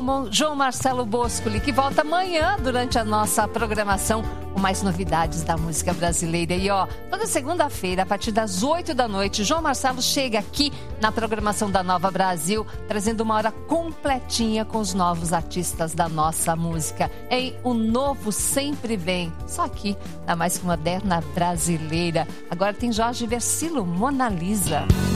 João Marcelo Boscoli, que volta amanhã durante a nossa programação com mais novidades da música brasileira. E toda segunda-feira, a partir das 8 da noite, João Marcelo chega aqui na programação da Nova Brasil, trazendo uma hora completinha com os novos artistas da nossa música. O novo sempre vem, só aqui na mais moderna brasileira. Agora tem Jorge Versilo, Mona Lisa.